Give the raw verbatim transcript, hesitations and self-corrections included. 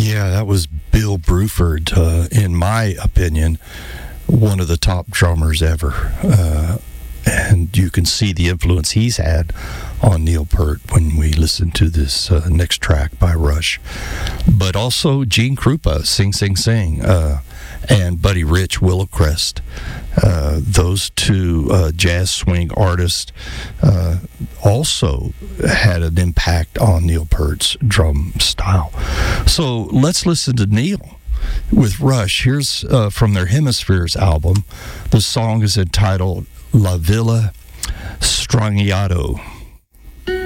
Yeah, that was Bill Bruford, uh, in my opinion, one of the top drummers ever. Uh, and you can see the influence he's had on Neil Peart when we listen to this uh, next track by Rush. But also Gene Krupa, Sing Sing Sing, uh, and Buddy Rich, Willowcrest. Uh, those two uh, jazz swing artists uh, also had an impact on Neil Peart's drum style. So let's listen to Neil with Rush. Here's uh, from their Hemispheres album. The song is entitled La Villa Strangiato.